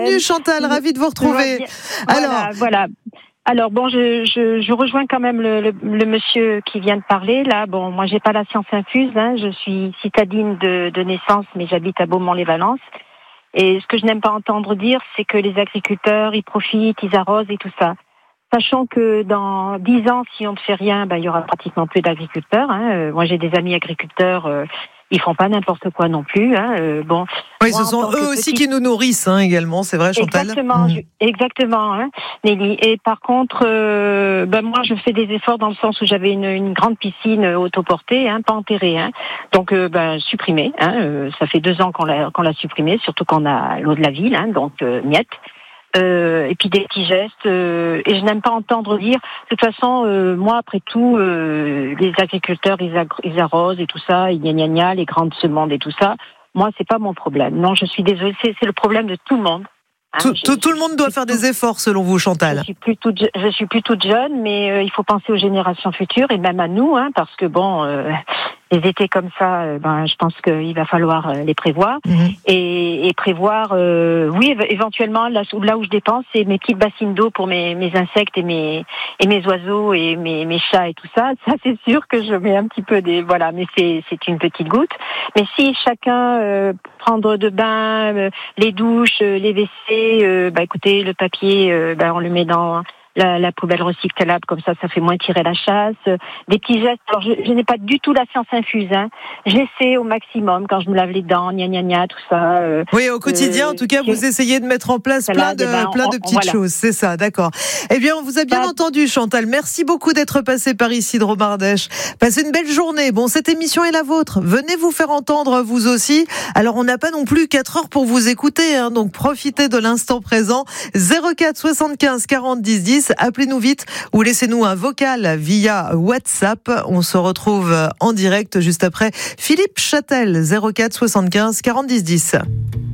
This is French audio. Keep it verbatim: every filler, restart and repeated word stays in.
bienvenue Chantal, ravie de vous retrouver. Voilà, Alors, voilà. Alors bon, je, je, je rejoins quand même le, le, le monsieur qui vient de parler. Là, bon, moi j'ai pas la science infuse, hein, je suis citadine de, de naissance, mais j'habite à Beaumont-les-Valences. Et ce que je n'aime pas entendre dire, c'est que les agriculteurs, ils profitent, ils arrosent et tout ça. Sachant que dans dix ans, si on ne fait rien, ben, il y aura pratiquement plus d'agriculteurs. Hein. Euh, moi, j'ai des amis agriculteurs, euh, ils font pas n'importe quoi non plus. Hein. Euh, bon, oui, moi, ce sont eux aussi petite... qui nous nourrissent hein, également, c'est vrai Chantal. Exactement, mmh. je... exactement, hein, Nelly. Et par contre, euh, ben moi, je fais des efforts dans le sens où j'avais une, une grande piscine autoportée, hein, pas enterrée, hein, donc euh, ben supprimée. Hein, euh, ça fait deux ans qu'on l'a qu'on l'a supprimée, surtout qu'on a l'eau de la ville, hein, donc euh, miette. Euh, et puis des petits gestes, euh, et je n'aime pas entendre dire, de toute façon, euh, moi après tout, euh, les agriculteurs ils, ag- ils arrosent et tout ça, et gna gna gna, les grandes semences et tout ça, moi c'est pas mon problème. Non, je suis désolée, c'est, c'est le problème de tout le monde. Hein, tout, je, tout, tout le monde doit faire des efforts selon vous Chantal. Je suis plus toute, je suis plus toute jeune, mais euh, il faut penser aux générations futures et même à nous, hein, parce que bon... Euh, les étés comme ça, euh, ben, je pense qu'il va falloir euh, les prévoir mmh. et, et prévoir, euh, oui, éventuellement là, là où je dépense, c'est mes petites bassines d'eau pour mes, mes insectes et mes et mes oiseaux et mes, mes chats et tout ça. Ça c'est sûr que je mets un petit peu des voilà, mais c'est c'est une petite goutte. Mais si chacun euh, prendre de bain, euh, les douches, euh, les W C, euh, bah écoutez, le papier, euh, bah, on le met dans La, la poubelle recyclable, comme ça, ça fait moins tirer la chasse. Des petits gestes. Alors, je, je n'ai pas du tout la science infuse. Hein. J'essaie au maximum quand je me lave les dents, gna gna gna, tout ça. Euh, oui, au quotidien, euh, en tout cas, vous essayez de mettre en place plein de, ben, plein de petites on, choses. C'est ça, d'accord. Eh bien, on vous a bien pas... entendu, Chantal. Merci beaucoup d'être passé par ici de Romardèche. Passez une belle journée. Bon, cette émission est la vôtre. Venez vous faire entendre, vous aussi. Alors, on n'a pas non plus quatre heures pour vous écouter, hein, donc profitez de l'instant présent. zéro quatre soixante-quinze quarante dix dix. Appelez-nous vite ou laissez-nous un vocal via WhatsApp. On se retrouve en direct juste après Philippe Châtel, zéro quatre soixante-quinze quarante dix dix.